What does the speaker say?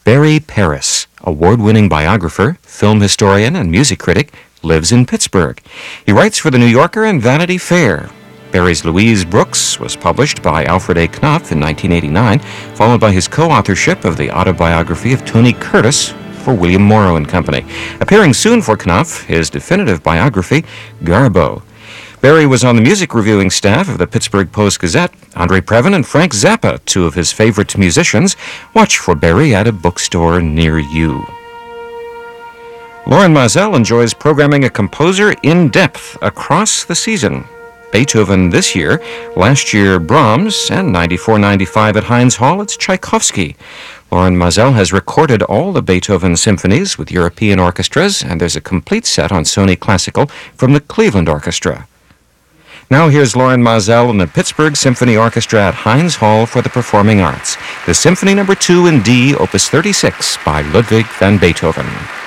Barry Paris, award-winning biographer, film historian, and music critic, lives in Pittsburgh. He writes for The New Yorker and Vanity Fair. Barry's Louise Brooks was published by Alfred A. Knopf in 1989, followed by his co-authorship of the autobiography of Tony Curtis for William Morrow and Company. Appearing soon for Knopf, his definitive biography, Garbo. Barry was on the music reviewing staff of the Pittsburgh Post-Gazette. Andre Previn and Frank Zappa, two of his favorite musicians. Watch for Barry at a bookstore near you. Lauren Mazel enjoys programming a composer in depth across the season. Beethoven this year, last year Brahms, and 94-95 at Heinz Hall, it's Tchaikovsky. Lauren Mazel has recorded all the Beethoven symphonies with European orchestras, and there's a complete set on Sony Classical from the Cleveland Orchestra. Now here's Lauren Mazel and the Pittsburgh Symphony Orchestra at Heinz Hall for the Performing Arts. The Symphony No. 2 in D, Opus 36 by Ludwig van Beethoven.